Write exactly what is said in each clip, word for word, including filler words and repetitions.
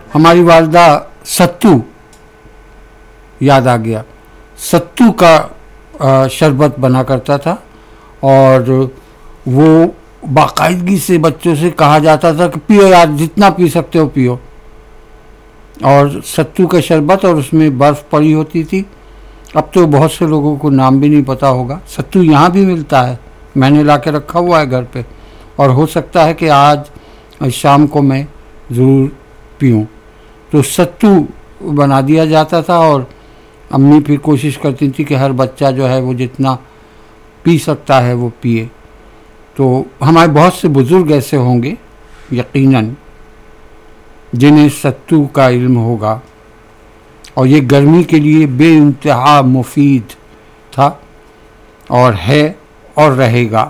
हमारी वालदा सत्तू याद आ गया, सत्तू का आ, शरबत बना करता था और वो बाकायदगी से बच्चों से कहा जाता था कि पियो यार, जितना पी सकते हो पियो। और सत्तू का शरबत और उसमें बर्फ़ पड़ी होती थी। अब तो बहुत से लोगों को नाम भी नहीं पता होगा। सत्तू यहाँ भी मिलता है, मैंने ला के रखा हुआ है घर पे, और हो सकता है कि आज शाम को मैं ज़रूर पीऊँ। तो सत्तू बना दिया जाता था और अम्मी फिर कोशिश करती थी कि हर बच्चा जो है वो जितना पी सकता है वो पिए। तो हमारे बहुत से बुज़ुर्ग ऐसे होंगे यकीनन जिन्हें सत्तू का इल्म होगा, और ये गर्मी के लिए बेइंतहा मुफीद था और है और रहेगा।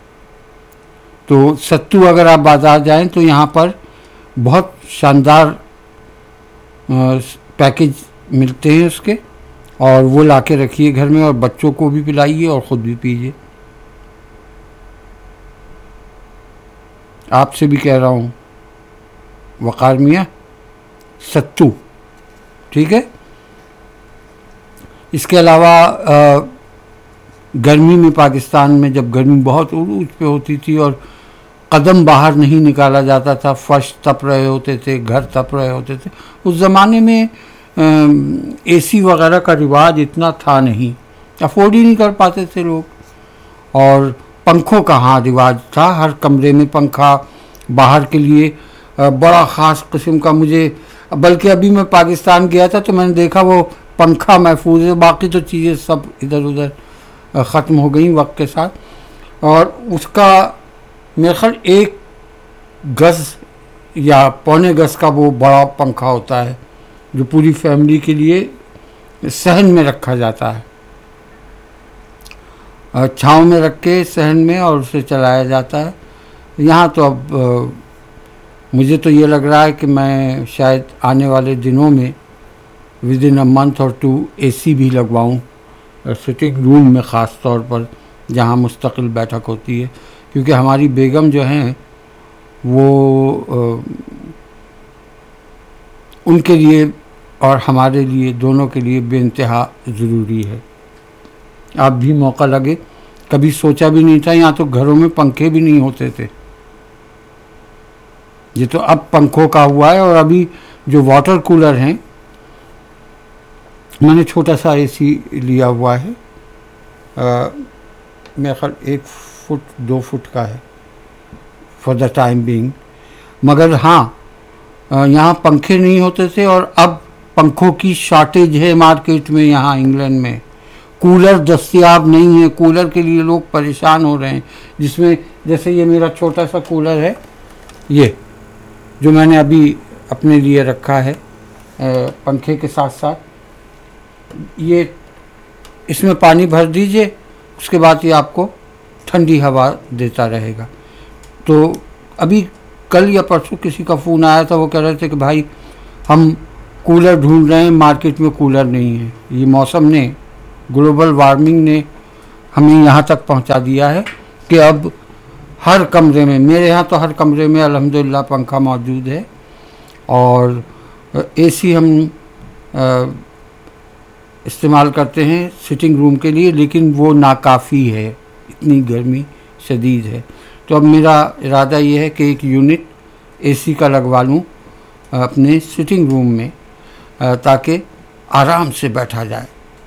तो सत्तू अगर आप बाज़ार जाएं तो यहाँ पर बहुत शानदार पैकेज मिलते हैं उसके, और वो ला के रखिए घर में और बच्चों को भी पिलाइए और ख़ुद भी पीजिए। आपसे भी कह रहा हूँ वक़ार मियाँ, सत्तू, ठीक है। इसके अलावा गर्मी में, पाकिस्तान में जब गर्मी बहुत उरूज पे होती थी और कदम बाहर नहीं निकाला जाता था, फर्श तप रहे होते थे, घर तप रहे होते थे, उस ज़माने में एसी वगैरह का रिवाज इतना था नहीं, अफोर्ड ही नहीं कर पाते थे लोग। और पंखों का हाँ रिवाज था, हर कमरे में पंखा, बाहर के लिए बड़ा ख़ास किस्म का, मुझे बल्कि अभी मैं पाकिस्तान गया था तो मैंने देखा वो पंखा महफूज है, बाकी तो चीज़ें सब इधर उधर ख़त्म हो गई वक्त के साथ। और उसका मेरे ख्याल एक गज़ या पौने गज़ का वो बड़ा पंखा होता है जो पूरी फैमिली के लिए सहन में रखा जाता है, छाँव में रख के सहन में, और उसे चलाया जाता है। यहाँ तो अब आ, मुझे तो ये लग रहा है कि मैं शायद आने वाले दिनों में विद इन अ मंथ और टू एसी भी लगवाऊँ सिटिंग रूम में, ख़ास तौर पर जहाँ मुस्तकिल बैठक होती है, क्योंकि हमारी बेगम जो हैं वो आ, उनके लिए और हमारे लिए, दोनों के लिए बेइंतहा ज़रूरी है। आप भी मौका लगे, कभी सोचा भी नहीं था, यहाँ तो घरों में पंखे भी नहीं होते थे, ये तो अब पंखों का हुआ है। और अभी जो वाटर कूलर हैं, मैंने छोटा सा एसी लिया हुआ है, मेरे ख्याल एक फुट दो फुट का है फॉर द टाइम बीइंग। मगर हाँ, यहाँ पंखे नहीं होते थे और अब पंखों की शॉर्टेज है मार्केट में। यहाँ इंग्लैंड में कूलर दस्तयाब नहीं है, कूलर के लिए लोग परेशान हो रहे हैं। जिसमें जैसे ये मेरा छोटा सा कूलर है, ये जो मैंने अभी अपने लिए रखा है पंखे के साथ साथ, ये इसमें पानी भर दीजिए, उसके बाद ये आपको ठंडी हवा देता रहेगा। तो अभी कल या परसों किसी का फ़ोन आया था, वो कह रहे थे कि भाई हम कूलर ढूंढ रहे हैं, मार्केट में कूलर नहीं है। ये मौसम ने, ग्लोबल वार्मिंग ने हमें यहाँ तक पहुँचा दिया है कि अब हर कमरे में, मेरे यहाँ तो हर कमरे में अल्हम्दुलिल्लाह पंखा मौजूद है, और एसी हम आ, इस्तेमाल करते हैं सिटिंग रूम के लिए, लेकिन वो नाकाफ़ी है, इतनी गर्मी शदीद है। तो अब मेरा इरादा ये है कि एक यूनिट एसी का लगवा लूँ अपने सिटिंग रूम में, ताकि आराम से बैठा जाए।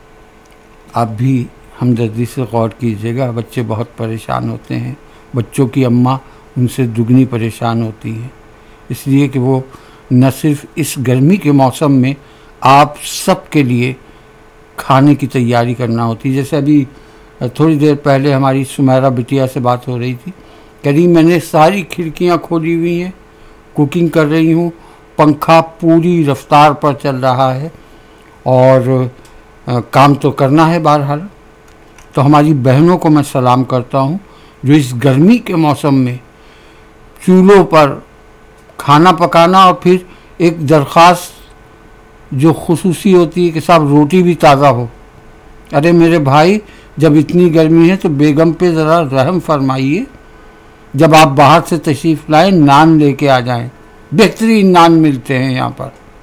आप भी हमदर्दी से गौर कीजिएगा, बच्चे बहुत परेशान होते हैं, बच्चों की अम्मा उनसे दुगनी परेशान होती है, इसलिए कि वो न सिर्फ इस गर्मी के मौसम में आप सब के लिए खाने की तैयारी करना होती है। जैसे अभी थोड़ी देर पहले हमारी सुमेरा बिटिया से बात हो रही थी, करीब मैंने सारी खिड़कियां खोली हुई हैं, कुकिंग कर रही हूँ, पंखा पूरी रफ्तार पर चल रहा है, और आ, काम तो करना है बहरहाल। तो हमारी बहनों को मैं सलाम करता हूँ जो इस गर्मी के मौसम में चूल्हों पर खाना पकाना, और फिर एक दरख्वास्त जो खुसूसी होती है कि साहब रोटी भी ताज़ा हो। अरे मेरे भाई, जब इतनी गर्मी है तो बेगम पे ज़रा रहम फरमाइए, जब आप बाहर से तशरीफ़ लाएं नान लेके आ जाएं, बेहतरीन नान मिलते हैं यहाँ पर।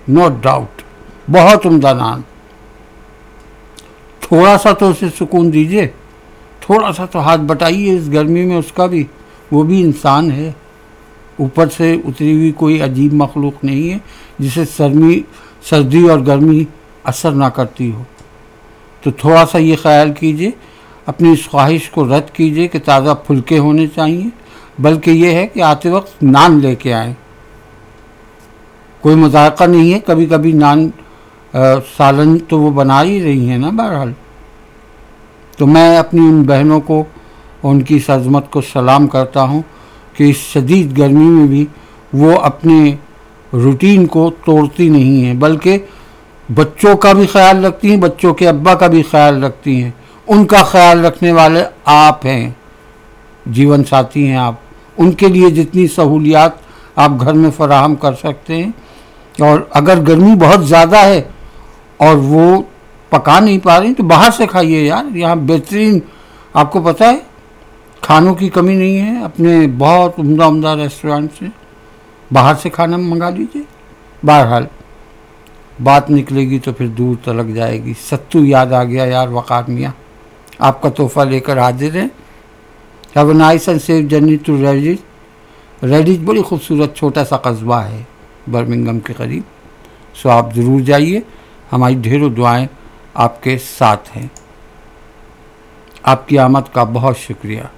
नो डाउट, बहुत उम्दा नान। थोड़ा सा तो उसे सुकून दीजिए, थोड़ा सा तो हाथ बटाइए इस गर्मी में उसका भी, वो भी इंसान है, ऊपर से उतरी हुई कोई अजीब मखलूक नहीं है जिसे सर्मी सर्दी और गर्मी असर ना करती हो। तो थोड़ा सा ये ख्याल कीजिए, अपनी इस ख्वाहिश को रद्द कीजिए कि ताज़ा फुलके होने चाहिए, बल्कि ये है कि आते वक्त नान लेके आएँ। कोई मजाका नहीं है, कभी कभी नान आ, सालन तो वो बना ही रही हैं ना बहरहाल। तो मैं अपनी उन बहनों को उनकी इस अज़मत को सलाम करता हूँ कि इस शदीद गर्मी में भी वो अपने रूटीन को तोड़ती नहीं हैं, बल्कि बच्चों का भी ख्याल रखती हैं, बच्चों के अब्बा का भी ख्याल रखती हैं। उनका ख्याल रखने वाले आप हैं, जीवन साथी हैं आप। उनके लिए जितनी सहूलियात आप घर में फराहम कर सकते हैं, और अगर गर्मी बहुत ज़्यादा है और वो पका नहीं पा रही तो बाहर से खाइए यार। यहाँ बेहतरीन, आपको पता है, खानों की कमी नहीं है। अपने बहुत उम्दा उम्दा रेस्टोरेंट से बाहर से खाना मंगा लीजिए। बहरहाल बात निकलेगी तो फिर दूर तलक जाएगी। सत्तू याद आ गया यार, वक़ार मियाँ आपका तोहफ़ा लेकर हाजिर है। Have a nice and safe journey to Redij. Redij बड़ी खूबसूरत छोटा सा कस्बा है बर्मिंघम के करीब, सो आप ज़रूर जाइए। हमारी ढेरों दुआएं आपके साथ हैं। आपकी आमद का बहुत शुक्रिया।